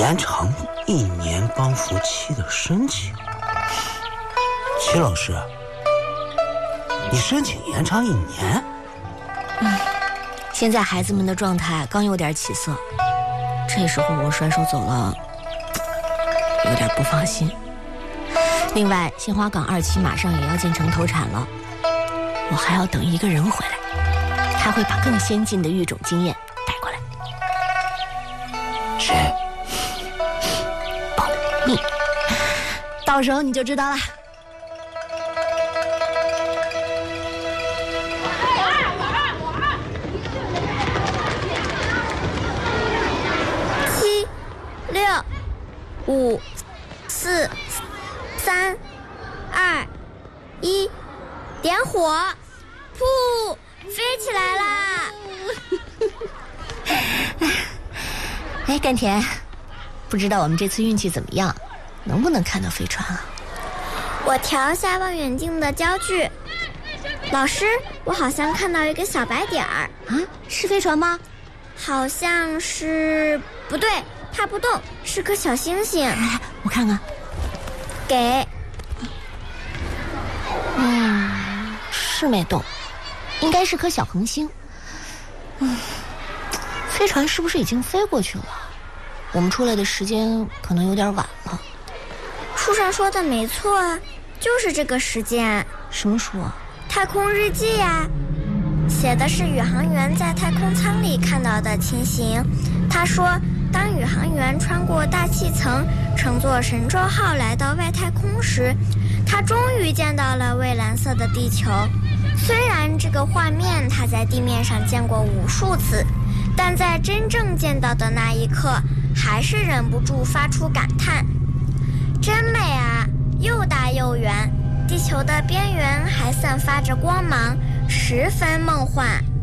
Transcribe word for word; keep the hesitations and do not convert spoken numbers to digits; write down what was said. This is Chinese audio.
延长一年帮扶期的申请。齐老师，你申请延长一年？ 嗯，现在孩子们的状态刚有点起色，这时候我甩手走了，有点不放心。另外，鲜花岗二期马上也要进城投产了，我还要等一个人回来，他会把更先进的育种经验带过来。 谁？ 保密，到时候你就知道了。 七、六、五、四、三、二、一，点火！噗，飞起来啦！ 哎，甘甜，不知道我们这次运气怎么样，能不能看到飞船啊？ 我调下望远镜的焦距。老师，我好像看到一个小白点儿。 啊，是飞船吗？ 好像是，不对，它不动，是颗小星星。 来，我看看。 给。 嗯，是没动，应该是颗小恒星。嗯，飞船是不是已经飞过去了？我们出来的时间可能有点晚了。 书上说的没错啊，就是这个时间。 什么书啊？ 太空日记呀、啊，写的是宇航员在太空舱里看到的情形。他说，当宇航员穿过大气层，乘坐神舟号来到外太空时，他终于见到了蔚蓝色的地球。虽然这个画面他在地面上见过无数次，但在真正见到的那一刻，还是忍不住发出感叹：真美啊，又大又圆，地球的边缘还散发着光芒，十分梦幻。